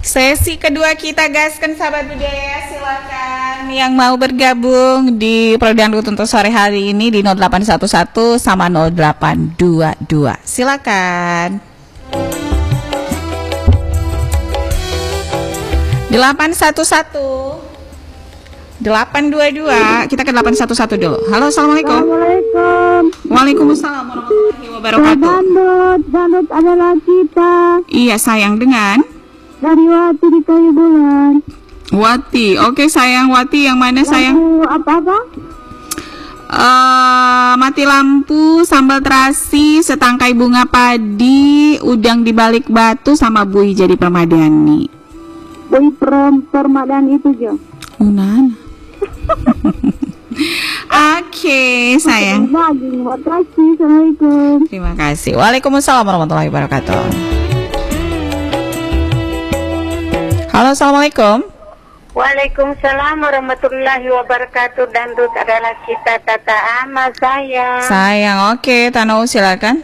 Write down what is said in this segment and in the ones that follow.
Sesi kedua kita gaskan sahabat budaya, silakan yang mau bergabung di Prodangdut untuk sore hari ini di 0811 sama 0822. Silakan. 811 822. Kita ke 811 dulu. Halo, assalamualaikum. Assalamualaikum. Waalaikumsalam warahmatullahi wabarakatuh. Dandut adalah kita. Iya, sayang dengan Dari Wati di Kayu Bulan. Wati. Oke, sayang Wati, yang mana sayang? Lagu apa-apa? Mati lampu, sambal terasi, setangkai bunga padi, udang di balik batu, sama bui jadi permadani. Bui permadani itu jo. Unan. Oke, sayang. Terima kasih. Assalamualaikum. Terima kasih. Waalaikumsalam warahmatullahi wabarakatuh. Halo, assalamualaikum. Waalaikumsalam warahmatullahi wabarakatuh. Dandut adalah kita, Tata Ama sayang. Sayang, oke, Tanau silakan.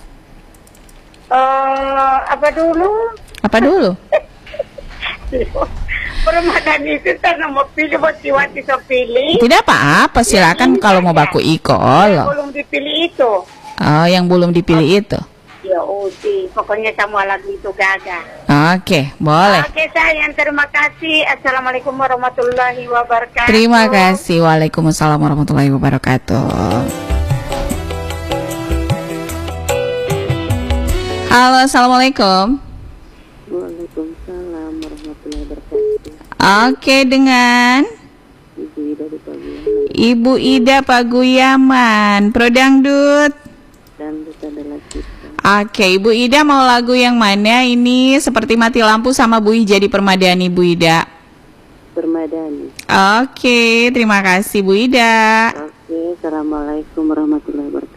Apa dulu? Apa dulu? Permadani itu tak mau pilih, buat Wati so pilih. Tidak apa-apa, silakan kalau mau baku ikol. Belum dipilih itu. Oh, yang belum dipilih itu. Ya udah, pokoknya semua lagu itu gagal. Oke, boleh. Oke sayang, terima kasih. Assalamualaikum warahmatullahi wabarakatuh. Terima kasih. Waalaikumsalam warahmatullahi wabarakatuh. Halo, assalamualaikum. Waalaikumsalam warahmatullahi wabarakatuh. Oke, dengan Ibu Ida di Paguyaman. Ibu Ida Paguyaman, Prodangdut. Dandut adalah kita. Oke, Ibu Ida mau lagu yang mana ini? Seperti Mati Lampu sama Bui Jadi Permadani, Bu Ida. Permadani. Oke, terima kasih Bu Ida. Oke, assalamualaikum warahmatullahi wabarakatuh.